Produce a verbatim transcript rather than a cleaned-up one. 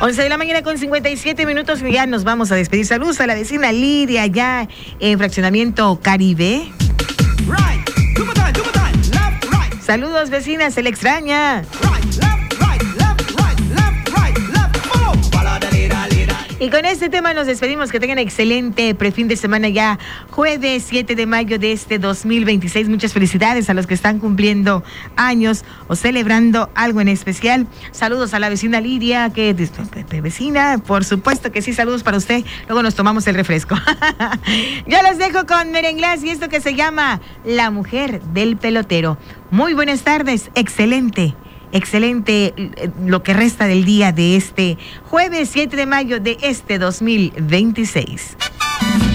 once de la mañana con cincuenta y siete minutos y ya nos vamos a despedir. Saludos a la vecina Lidia allá en Fraccionamiento Caribe. Right. Time, time. Left, right. Saludos vecina, se le extraña. Right, left, right, left, right, left, right, left. Follow. Follow the leader, leader. Y con este tema nos despedimos. Que tengan excelente prefin de semana ya, jueves siete de mayo de este dos mil veintiséis. Muchas felicidades a los que están cumpliendo años o celebrando algo en especial. Saludos a la vecina Lidia, que de vecina, por supuesto que sí, saludos para usted. Luego nos tomamos el refresco. Ya los dejo con Merenglás y esto que se llama La Mujer del Pelotero. Muy buenas tardes, excelente. Excelente lo que resta del día de este jueves siete de mayo de este dos mil veintiséis.